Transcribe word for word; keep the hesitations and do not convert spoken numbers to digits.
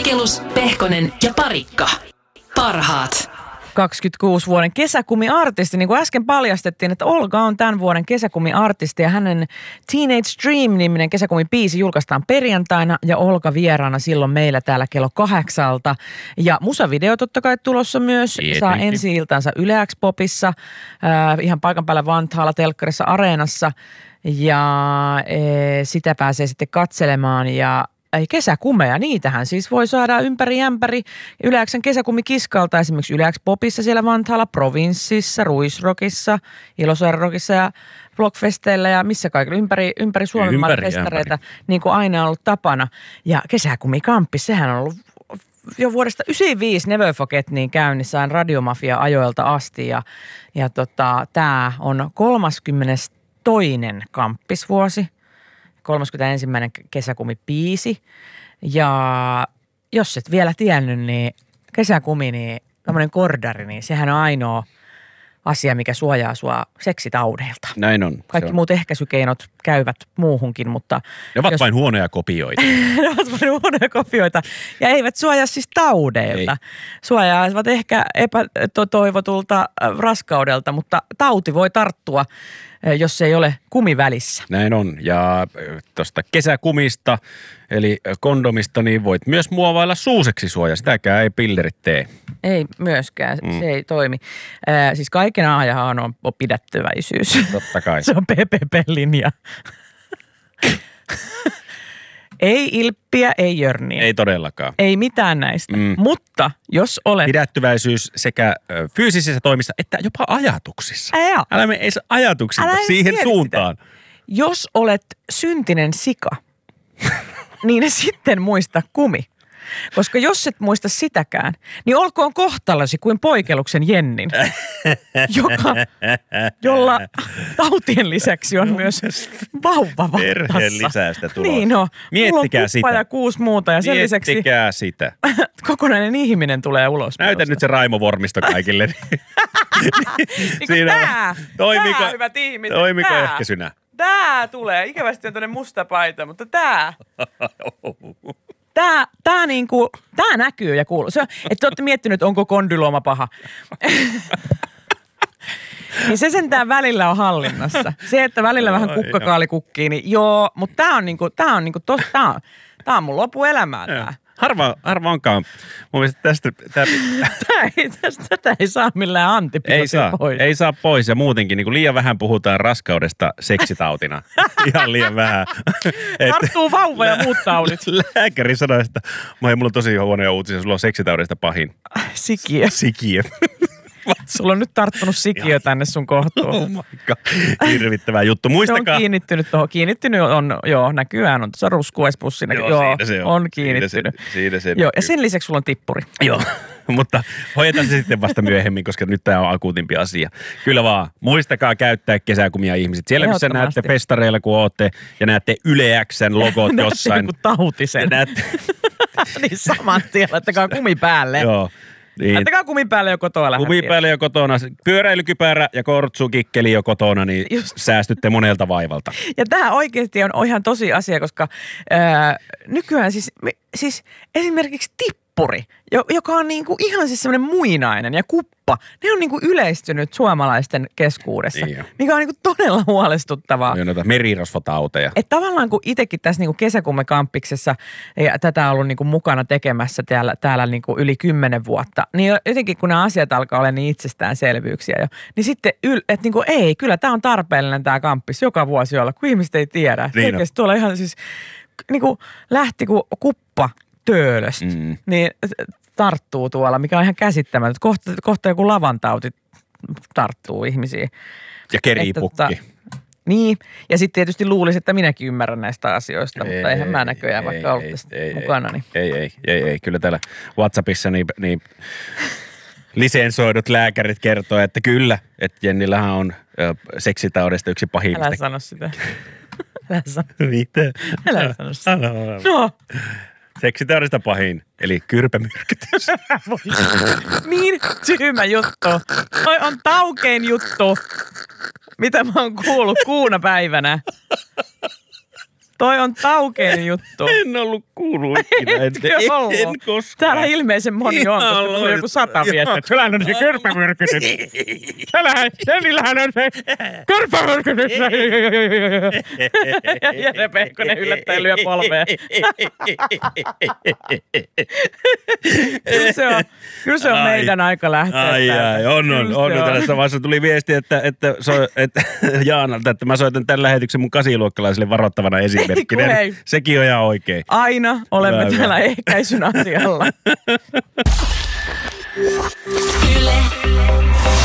Sikelus, Pehkonen ja Parikka. Parhaat. kaksikymmentäkuusi vuoden kesäkumiartisti. Niin kuin äsken paljastettiin, että Olga on tämän vuoden kesäkumiartisti ja hänen Teenage Dream-niminen kesäkumibiisi julkaistaan perjantaina ja Olga vieraana silloin meillä täällä kello kahdeksalta. Ja musavideo totta kai tulossa myös. Tietenkin. Saa ensi-iltansa Yle X Popissa, äh, ihan paikan päällä Vantaalla telkkarissa Areenassa ja äh, sitä pääsee sitten katselemaan ja ei kesäkumeja, niitähän siis voi saada ympäri ämpäri Yle X:n kesäkumikiskalta, esimerkiksi Yle X Popissa siellä Vantaalla, Provinssissa, Ruisrockissa, Ilosaarirockissa ja Blockfesteillä ja missä kaikilla ympäri, ympäri Suomen Ympäri, festareita, ympäri. niin kuin aina on ollut tapana. Ja kesäkumikamppi, sehän on ollut jo vuodesta yhdeksänkymmentäviisi Never Forget niin käynnissä Radiomafia-ajoilta asti ja, ja tota, tämä on kolmaskymmenestoinen kamppisvuosi. kolmaskymmentäensimmäinen kesäkumibiisi. Ja jos et vielä tiennyt, niin kesäkumi, niin tämmöinen kordari, niin sehän on ainoa asia, mikä suojaa sua seksitaudeilta. Näin on. Kaikki on. muut ehkäisykeinot käyvät muuhunkin, mutta... Ne ovat jos... vain huonoja kopioita. ne ovat vain huonoja kopioita ja eivät suojaa siis taudeilta. Ei. Suojaavat ehkä epätoivotulta raskaudelta, mutta tauti voi tarttua, jos se ei ole kumi välissä. Näin on. Ja tuosta kesäkumista, eli kondomista, niin voit myös muovailla suuseksisuoja. Sitäkään ei pillerit tee. Ei myöskään, mm. se ei toimi. Äh, siis kaiken ajan on pidättyväisyys. Totta kai. Se on P P P-linja. Ei ilppiä, ei jörniä. Ei todellakaan. Ei mitään näistä. Mm. Mutta jos olet... Pidättyväisyys sekä fyysisissä toimissa että jopa ajatuksissa. Ää, Älä mene edes ajatuksilla Älä siihen tiedä suuntaan. Sitä. Jos olet syntinen sika, niin sitten muista kumi. Koska jos et muista sitäkään, niin olkoon kohtalosi kuin Poikeluksen Jennin, joka, jolla tautien lisäksi on myös vauva vastassa. Perheen lisäystä tulossa. Niin no, Miettikää sitä. ja kuusi muuta ja sen Miettikää lisäksi sitä. kokonainen ihminen tulee ulos. Näytä nyt se Raimo-vormisto kaikille. niin kuin tää, toimiko, tää hyvät ihmiset, toimiko tää. ehkäisynä? Tää tulee. Ikävästi on tämmönen musta paita, mutta tää. Tää, tää, niinku, tää näkyy ja kuuluu. Se, että te olette miettinyt, onko kondylooma paha. Niin se sentään välillä on hallinnassa. Se, että välillä vähän kukkakaali kukkii, niin joo, mutta tää on niinku, tää on niinku, tos, tää on, tää on mun lopuelämää tää. Harva, harva onkaan. Mun mielestä tästä... Tää... Tää ei, tästä, tätä ei saa millään antibiootilla pois. Ei saa pois ja muutenkin niin kuin liian vähän puhutaan raskaudesta seksitautina. Ihan liian vähän. Tarttuu vauva ja muut taudit. Lääkäri sanoi, että mulla on tosi huonoja uutisia, sulla on seksitaudista pahin. Sikiö. Sikiö. Sulla on nyt tarttunut sikiö tänne sun kohtuun. Oh my god. Hirvittävää juttu. Muistakaa. Se on kiinnittynyt tuohon. Kiinnittynyt on, joo, näkyään on tuossa ruskuespussi. Joo, joo siinä se on. On kiinnittynyt. Siinä se, siinä se joo, ja sen lisäksi sulla on tippuri. Joo, mutta hoidetaan se sitten vasta myöhemmin, koska nyt tämä on akuutimpi asia. Kyllä vaan. Muistakaa käyttää kesäkumia ihmiset. Siellä missä näette festareilla, kun ootte, ja näette Yle X:n logot jossain. Näette joku tautisen. Näette. Niin saman tien, laittakaa kumi päälle. Joo. Niin. Laittakaa kumi päälle jo kotona. Kumi päälle jo kotona. Pyöräilykypärä ja kortsukikkeli jo kotona, niin just säästytte monelta vaivalta. Ja tämä oikeasti on ihan tosi asia, koska ää, nykyään siis, siis esimerkiksi tippuri, joka on niinku ihan siis semmoinen muinainen ja kuppa, ne on niinku yleistynyt suomalaisten keskuudessa, niin mikä on niinku todella huolestuttavaa. On noita merirosvotauteja. Että tavallaan kun itsekin tässä niinku kesäkumikampiksessa ja tätä on ollut niinku mukana tekemässä täällä, täällä niinku yli kymmenen vuotta, niin jotenkin kun nämä asiat alkaa olla niin itsestäänselvyyksiä jo, niin sitten, yl, että niinku ei, kyllä tämä on tarpeellinen tämä kamppis joka vuosi olla, kun ihmiset ei tiedä. Niin Oikeasti tuolla ihan siis niinku lähti kuin kuppa töölöstä, mm. niin tarttuu tuolla, mikä on ihan käsittämätöntä. Kohta, kohta joku lavantauti tarttuu ihmisiin. Ja keripukki. Että, niin, ja sitten tietysti luulisi, että minäkin ymmärrän näistä asioista, ei, mutta eihän mä näköjään ei, vaikka ollut tästä ei, mukana. Niin. Ei, ei, ei, ei, kyllä täällä WhatsAppissa niin, niin lisensoidut lääkärit kertoo, että kyllä, että Jennillähän on ö, seksitaudesta yksi pahimmista. Älä sano sitä. Älä sano. Mitä? Älä sano sitä. No. Seksitaudista pahin, eli kyrpämyrkytys. Niin tyhmä juttu. Toi on taukein juttu, mitä mä oon kuullut kuuna päivänä. Toi on taukein juttu. En ollut kuullut ikinä. En, en, en koskaan. Täällä ilmeisen moni on, koska tuli joku sata viestiä. Selähän on se körpämyrkytys. Selähän, Senillähän on se körpämyrkytys. Ja Jere Pehkonen yllättäen lyö polveen. Kyllä se on, kyllä se on meidän aika lähteä. Ai ai, on on. on. on. Tällaisessa vaiheessa tuli viesti, että, että, so, että Jaanalta, että mä soitan tämän lähetyksen mun kasiluokkalaisille varoittavana esimerkkinä. Sekin on ihan oikein. Aina olemme Hyvä, täällä ehkäisyn asialla. Yle